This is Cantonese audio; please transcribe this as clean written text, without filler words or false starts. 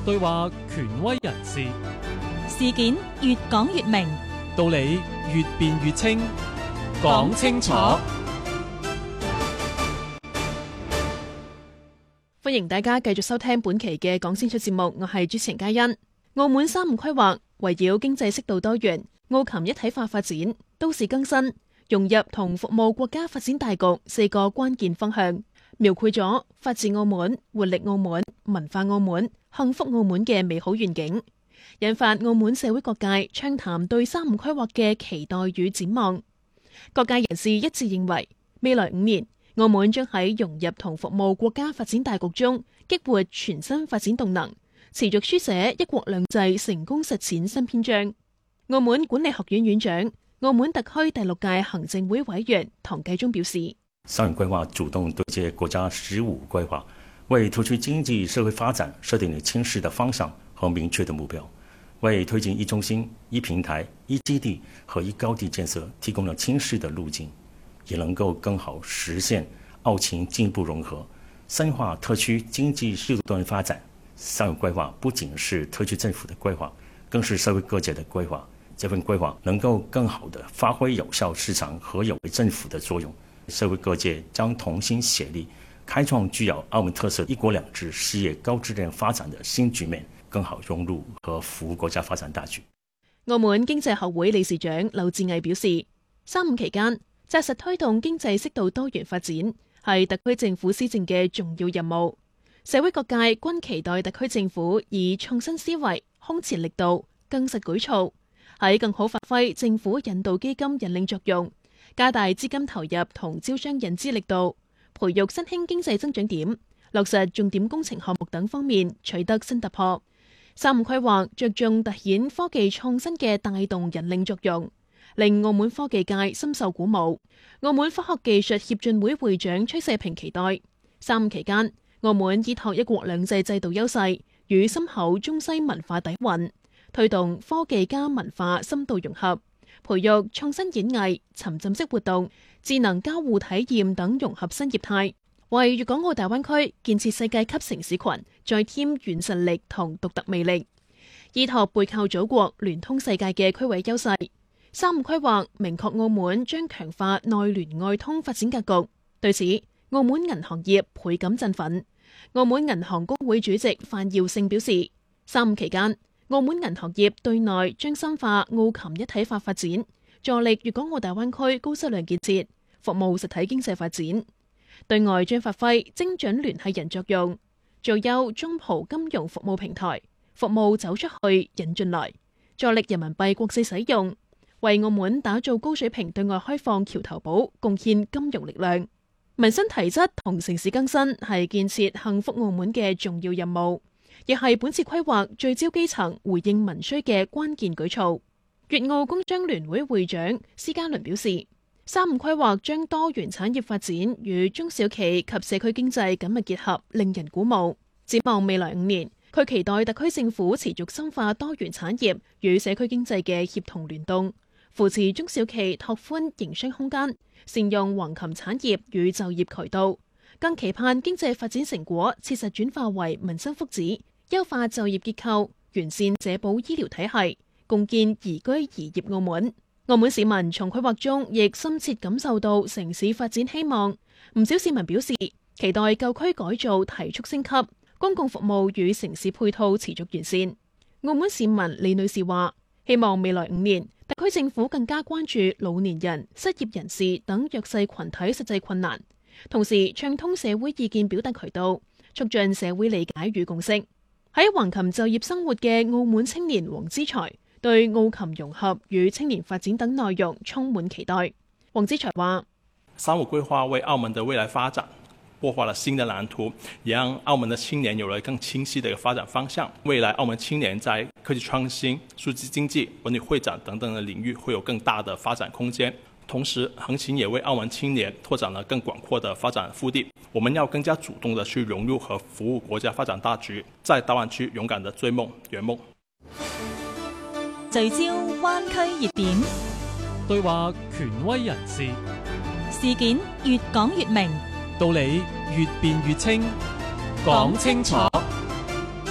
對話權威人士， 事件越講越明， 道理越辯越清，講清楚。 歡迎大家繼續收聽本期嘅講清楚節目，我係主持人嘉欣。澳門3.5規劃圍繞經濟適度多元、澳琴一體化發展、都市更新、融入同服務國家發展大局4個關鍵方向，描繪咗法治澳門、活力澳門、文化澳門、幸福澳門嘅美好願景，引發澳門社會各界暢談對3.5規劃嘅期待與展望。各界人士一致認為，未來5年，澳門將喺融入同服務國家發展大局中激活全新發展動能，持續書寫一國兩制成功實踐新篇章。澳門管理學院院長、澳門特區第6屆行政會委員唐繼宗表示 3.5規劃主動對接國家15規劃，為特區經濟社會發展設定了清晰的方向和明確的目標，為推進一中心、一平台、一基地和一高地建設提供了清晰的路徑，也能夠更好實現澳情進一步融合，深化特區經濟適度多元發展。3.5規劃不僅是特區政府的規劃，更是社會各界的規劃。這份規劃能夠更好地發揮有效市場和有為政府的作用，社會各界將同心協力，開創具有澳門特色一國兩制事業高質量發展的新局面，更好融入和服務國家發展大局。 澳門經濟學會理事長劉志毅表示，3.5期間紮實推動經濟適度多元發展係特區政府施政嘅重要任務，社會各界均期待特區政府以創新思維、空前力度、更實舉措，喺更好發揮政府引導基金引領作用，加大資金投入同招商引資力度，培育新興經濟增長點，落實重點工程項目等方面取得新突破。3.5規劃着重凸顯科技創新嘅帶動引領作用，令澳門科技界深受鼓舞。澳門科學技術協進會會長崔世平期待3.5期間，澳門依託一國兩制制度優勢與深厚中西文化底蘊，推動科技加文化深度融合，培育創新演藝、沉浸式活動、智能交互體驗等融合新業態，為粵港澳大灣區建設世界級城市群再添軟實力同獨特魅力。依託背靠祖國、聯通世界嘅區位優勢，3.5規劃明確澳門將強化內聯外通發展格局。對此，澳門銀行業倍感振奮。澳門銀行公會主席范耀勝表示，3.5期間，澳門銀行業對內將深化澳琴一體化發展，助力粵港澳大灣區高質量建設，服務實體經濟發展；對外將發揮精準聯繫人作用，做優中葡金融服務平台，服務走出去引進來，助力人民幣國際使用，為澳門打造高水平對外開放橋頭堡貢獻金融力量。民生提質同城市更新係建設幸福澳門嘅重要任務，亦係本次規劃聚焦基層、回應民需嘅關鍵舉措。粵澳工商聯會會長施家倫表示，3.5規劃將多元產業發展與中小企及社區經濟緊密結合，令人鼓舞。展望未來5年，佢期待特區政府持續深化多元產業與社區經濟嘅協同聯動，扶持中小企拓寬營商空間，善用橫琴產業與就業渠道，更期盼經濟發展成果切實轉化為民生福祉，優化就業結構，完善社保醫療體系，共建宜居宜業澳門。澳門市民從規劃中亦深切感受到城市發展希望，唔少市民表示期待舊區改造提速升級，公共服務與城市配套持續完善。澳門市民李女士話，希望未來5年，特區政府更加關注老年人、失業人士等弱勢群體實際困難，同時暢通社會意見表達渠道，促進社會理解與共識。喺橫琴就業生活嘅澳門青年黃之才對澳琴融合與青年發展等內容充滿期待。黃之才話 ，3.5規劃為澳門的未來發展擘畫了新的藍圖，也讓澳門的青年有了更清晰的一個發展方向。未來澳門青年在科技創新、數字經濟、文旅會展等等的領域會有更大的發展空間。同時，行情也為澳門青年拓展了更廣闊的發展腹地。我們要更加主動地去融入和服務國家發展大局，在大灣區勇敢地追夢圓夢。 聚焦灣區熱點， 對話權威人士， 事件越講越明， 道理越辯越清，講清楚。